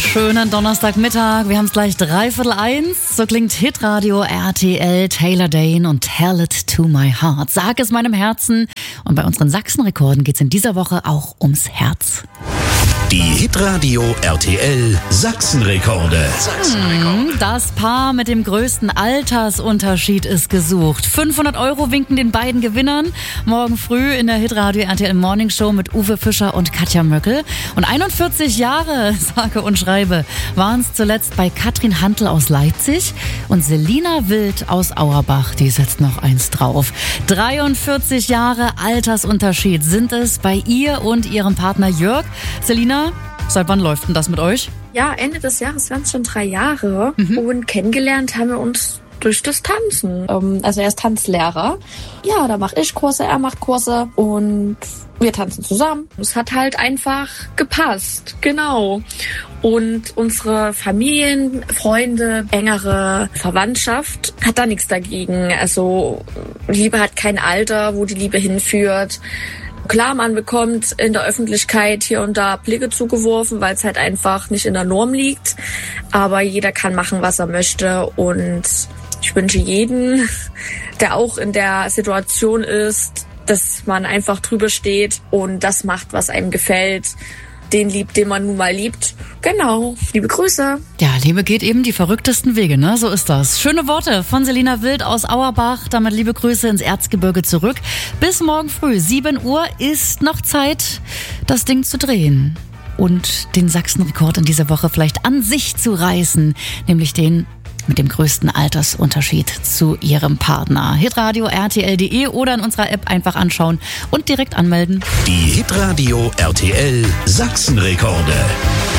Schönen Donnerstagmittag, wir haben es gleich 1:03. So klingt Hitradio RTL, Taylor Dayne und Tell It To My Heart. Sag es meinem Herzen. Und bei unseren Sachsenrekorden geht es in dieser Woche auch ums Herz. Die Hitradio RTL Sachsenrekorde. Das Paar mit dem größten Altersunterschied ist gesucht. 500 € winken den beiden Gewinnern. Morgen früh in der Hitradio RTL Morning Show mit Uwe Fischer und Katja Möckel. Und 41 Jahre, sage und schreibe, waren es zuletzt bei Katrin Hantl aus Leipzig und Selina Wild aus Auerbach. Die setzt noch eins drauf. 43 Jahre Altersunterschied sind es bei ihr und ihrem Partner Jörg. Selina, seit wann läuft denn das mit euch? Ja, Ende des Jahres waren es schon 3 Jahre und kennengelernt haben wir uns durch das Tanzen. Also er ist Tanzlehrer. Ja, da mache ich Kurse, er macht Kurse und wir tanzen zusammen. Es hat halt einfach gepasst, genau. Und unsere Familien, Freunde, engere Verwandtschaft hat da nichts dagegen. Also Liebe hat kein Alter, wo die Liebe hinführt. Klar, man bekommt in der Öffentlichkeit hier und da Blicke zugeworfen, weil es halt einfach nicht in der Norm liegt. Aber jeder kann machen, was er möchte. Und ich wünsche jeden, der auch in der Situation ist, dass man einfach drüber steht und das macht, was einem gefällt. Den liebt, den man nun mal liebt. Genau. Liebe Grüße. Ja, Liebe geht eben die verrücktesten Wege, ne? So ist das. Schöne Worte von Selina Wild aus Auerbach. Damit liebe Grüße ins Erzgebirge zurück. Bis morgen früh, 7 Uhr, ist noch Zeit, das Ding zu drehen. Und den Sachsenrekord in dieser Woche vielleicht an sich zu reißen. Nämlich den mit dem größten Altersunterschied zu ihrem Partner. Hitradio RTL.de oder in unserer App einfach anschauen und direkt anmelden. Die Hitradio RTL Sachsenrekorde.